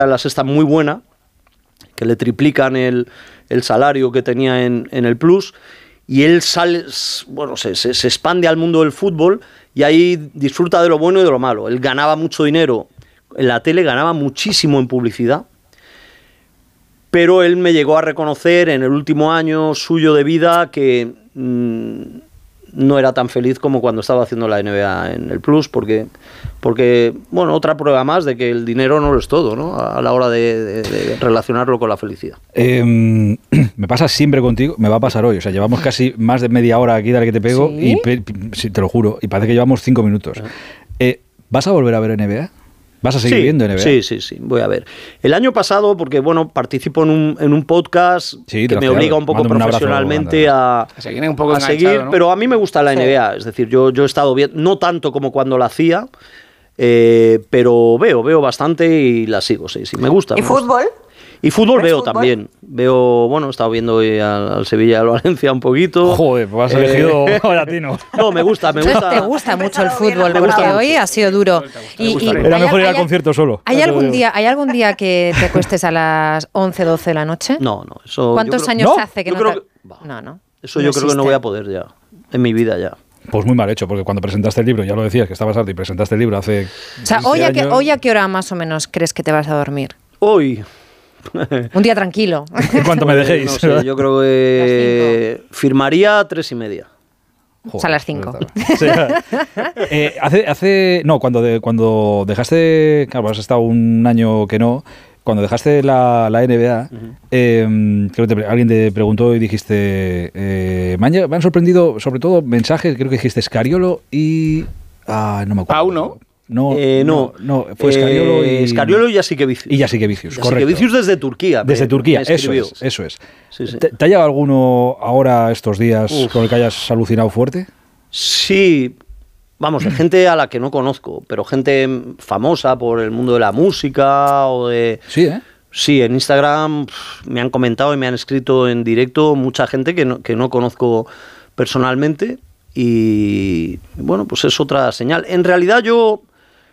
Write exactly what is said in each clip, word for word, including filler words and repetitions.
Dallas está muy buena, que le triplican el, el salario que tenía en, en el Plus, y él sale, bueno, se, se, se expande al mundo del fútbol y ahí disfruta de lo bueno y de lo malo. Él ganaba mucho dinero en la tele, ganaba muchísimo en publicidad, pero él me llegó a reconocer en el último año suyo de vida que mmm, no era tan feliz como cuando estaba haciendo la N B A en el Plus, porque, porque, bueno, otra prueba más de que el dinero no lo es todo, ¿no? A la hora de, de, de relacionarlo con la felicidad. Eh, me pasa siempre contigo, me va a pasar hoy. O sea, llevamos casi más de media hora aquí, dale que te pego, ¿sí? y pe, sí, te lo juro, y parece que llevamos cinco minutos. Eh, ¿Vas a volver a ver N B A? ¿Vas a seguir sí, viendo N B A? Sí, sí, sí, voy a ver. El año pasado, porque bueno, participo en un, en un podcast sí, que me obliga un poco Mándame profesionalmente un a, a seguir, un poco a seguir ¿no? Pero a mí me gusta la sí. N B A, es decir, yo, yo he estado viendo, no tanto como cuando la hacía, eh, pero veo, veo bastante y la sigo, sí, sí, me gusta. ¿Y me fútbol? Gusta. Y fútbol veo fútbol? también. Veo, bueno, he estado viendo al, al Sevilla y al Valencia un poquito. Joder, pues has eh, elegido latino. No, me gusta, me gusta. Te gusta mucho el fútbol, porque hoy ha sido duro. Y, y Era mejor ir al concierto solo. ¿Hay algún día, ¿Hay algún día que te acuestes a las once, doce de la noche? No, no. Eso ¿Cuántos creo, años ¿no? hace que yo no creo te... que, No, no. Eso yo no creo existe. que no voy a poder ya, en mi vida ya. Pues muy mal hecho, porque cuando presentaste el libro, ya lo decías, que estabas alto y presentaste el libro hace O sea, ¿hoy a, qué, ¿hoy a qué hora más o menos crees que te vas a dormir? Hoy... Un día tranquilo. En cuanto me dejéis. No sé, yo creo que firmaría a tres y media. Joder, o sea, a las cinco. Sí. eh, hace, hace, no, cuando, de, cuando dejaste, claro, has estado un año que no, cuando dejaste la, la N B A, uh-huh. eh, creo que te, alguien te preguntó y dijiste, eh, me, han, me han sorprendido, sobre todo, mensajes, creo que dijiste Scariolo y... Ah, no me acuerdo. Pau, ¿no? No, eh, no, no, no, fue Scariolo eh, y... Scariolo y Jasikevičius. Y Jasikevičius, correcto. Jasikevičius desde Turquía. Desde me, Turquía, me eso es, eso es. Sí, sí. ¿Te, ¿Te ha llegado alguno ahora estos días Uf. con el que hayas alucinado fuerte? Sí, vamos, de gente a la que no conozco, pero gente famosa por el mundo de la música o de... Sí, ¿eh? Sí, en Instagram pff, me han comentado y me han escrito en directo mucha gente que no, que no conozco personalmente y, bueno, pues es otra señal. En realidad yo...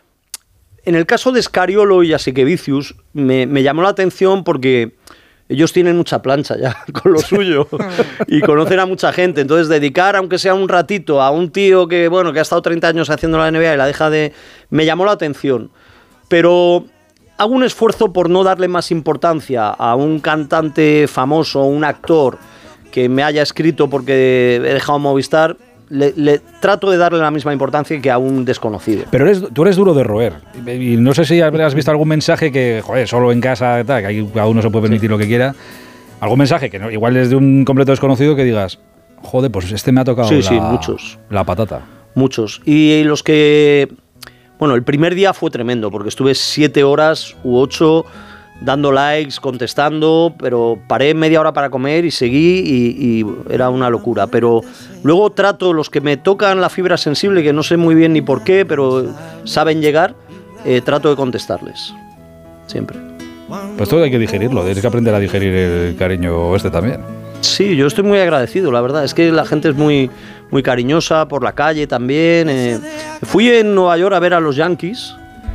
En el caso de Scariolo y Jasikevičius me, me llamó la atención porque ellos tienen mucha plancha ya con lo suyo y conocen a mucha gente. Entonces, dedicar, aunque sea un ratito, a un tío que, bueno, que ha estado treinta años haciendo la N B A y la deja de... Me llamó la atención. Pero hago un esfuerzo por no darle más importancia a un cantante famoso, un actor que me haya escrito porque he dejado Movistar. Le, le trato de darle la misma importancia que a un desconocido. Pero eres, tú eres duro de roer. Y, y no sé si has visto algún mensaje que, joder, solo en casa, tal, que ahí cada uno se puede permitir sí. lo que quiera. Algún mensaje que no, igual es de un completo desconocido que digas, joder, pues este me ha tocado sí, la, sí, muchos. la patata. Muchos. Y los que... Bueno, el primer día fue tremendo, porque estuve siete horas u ocho... dando likes, contestando, pero paré media hora para comer y seguí y, y era una locura. Pero luego trato, los que me tocan la fibra sensible, que no sé muy bien ni por qué, pero saben llegar, eh, trato de contestarles. Siempre. Pues todo hay que digerirlo, tienes que aprender a digerir el cariño este también. Sí, yo estoy muy agradecido, la verdad. Es que la gente es muy, muy cariñosa por la calle también. Eh, fui en Nueva York a ver a los Yankees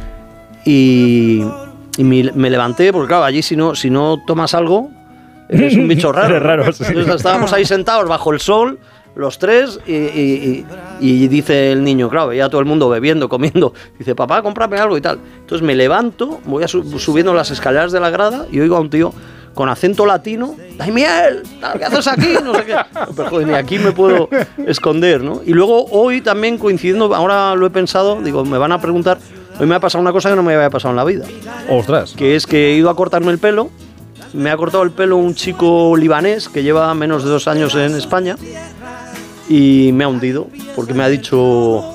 y... Y me, me levanté, porque claro, allí si no, si no tomas algo, eres un bicho raro. Eres raro, sí. Entonces estábamos ahí sentados bajo el sol, los tres, y, y, y, y dice el niño, claro, veía a todo el mundo bebiendo, comiendo. Dice, papá, cómprame algo y tal. Entonces me levanto, voy a su, subiendo las escaleras de la grada y oigo a un tío con acento latino, ¡ay, miel! ¿Qué haces aquí? No sé qué. Pero joder, ni aquí me puedo esconder, ¿no? Y luego hoy también coincidiendo, ahora lo he pensado, digo, me van a preguntar... Hoy me ha pasado una cosa que no me había pasado en la vida. ¡Ostras! Que es que he ido a cortarme el pelo. Me ha cortado el pelo un chico libanés que lleva menos de dos años en España. Y me ha hundido. Porque me ha dicho...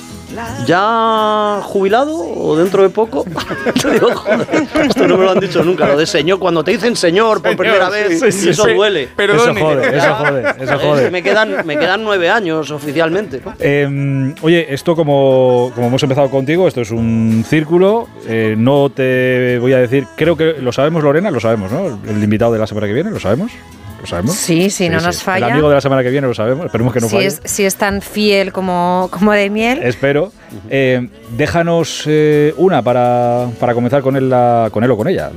¿Ya jubilado o dentro de poco? Te digo, joder, esto no me lo han dicho nunca. Lo de señor, cuando te dicen señor por primera vez, sí, sí, eso sí. duele. Pero eso jode, eso jode, eso jode. Me quedan, me quedan nueve años oficialmente, ¿no? Eh, oye, esto como, como hemos empezado contigo, esto es un círculo. Eh, no te voy a decir, creo que lo sabemos, Lorena, lo sabemos, ¿no? El invitado de la semana que viene, lo sabemos. lo sabemos. Sí, sí, no nos falla. El amigo de la semana que viene lo sabemos, esperemos que no si falle. Es, si es tan fiel como, como de miel. Espero. Eh, déjanos eh, una para, para comenzar con él, la, con él o con ella.